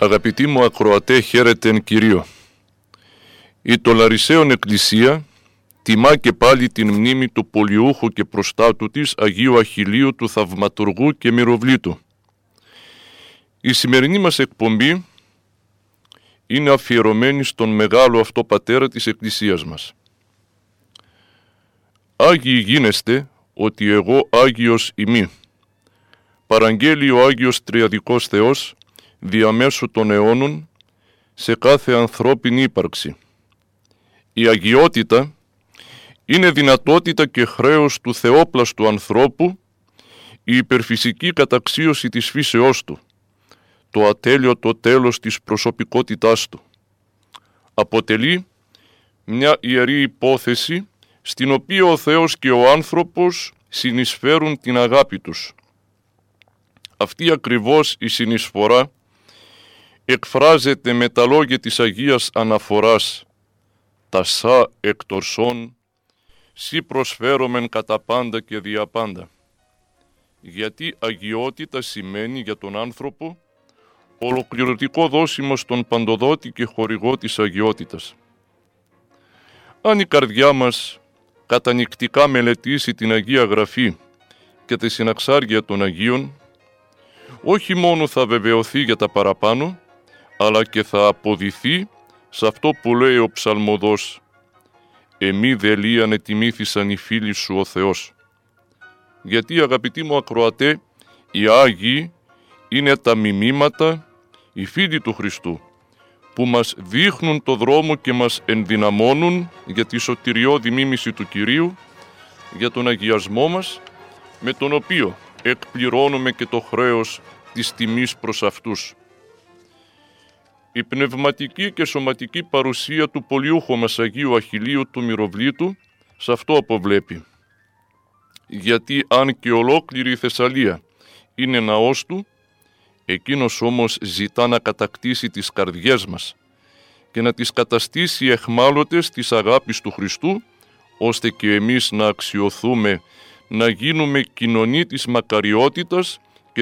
Αγαπητοί μου ακροατέ, χαίρετε εν Κυρίω. Η Τολαρισαίων Εκκλησία τιμά και πάλι την μνήμη του πολιούχου και προστάτου της Αγίου Αχιλλείου του Θαυματουργού και Μυροβλήτου. Η σημερινή μας εκπομπή είναι αφιερωμένη στον μεγάλο αυτό πατέρα της Εκκλησίας μας. Άγιοι γίνεστε ότι εγώ Άγιος ημί. Παραγγέλει ο Άγιος Τριαδικός Θεός διαμέσου των αιώνων σε κάθε ανθρώπινη ύπαρξη. Η αγιότητα είναι δυνατότητα και χρέος του θεόπλαστου ανθρώπου, η υπερφυσική καταξίωση της φύσεώς του, το ατέλειωτο τέλος της προσωπικότητάς του. Αποτελεί μια ιερή υπόθεση στην οποία ο Θεός και ο άνθρωπος συνεισφέρουν την αγάπη τους. Αυτή ακριβώς η συνεισφορά εκφράζεται με τα λόγια της Αγίας Αναφοράς «Τα σα εκτορσών, σοι προσφέρομεν κατά πάντα και δια πάντα». Γιατί αγιότητα σημαίνει για τον άνθρωπο ολοκληρωτικό δώσιμο στον παντοδότη και χορηγό της αγιότητας. Αν η καρδιά μας κατανυκτικά μελετήσει την Αγία Γραφή και τη συναξάρια των Αγίων, όχι μόνο θα βεβαιωθεί για τα παραπάνω, αλλά και θα αποδειθεί σε αυτό που λέει ο ψαλμοδός «Εμεί δε λίαν ετιμήθησαν οι φίλοι σου ο Θεός». Γιατί, αγαπητοί μου ακροατέ, οι Άγιοι είναι τα μιμήματα, οι φίλοι του Χριστού, που μας δείχνουν το δρόμο και μας ενδυναμώνουν για τη σωτηριώδη μίμηση του Κυρίου, για τον αγιασμό μας, με τον οποίο εκπληρώνουμε και το χρέος της τιμής προς αυτούς. Η πνευματική και σωματική παρουσία του πολιούχου μας Αγίου Αχιλλείου του Μυροβλήτου σε αυτό αποβλέπει. Γιατί αν και ολόκληρη η Θεσσαλία είναι ναός του, εκείνος όμως ζητά να κατακτήσει τις καρδιές μας και να τις καταστήσει αιχμάλωτες της αγάπης του Χριστού, ώστε και εμείς να αξιωθούμε, να γίνουμε κοινωνοί της μακαριότητας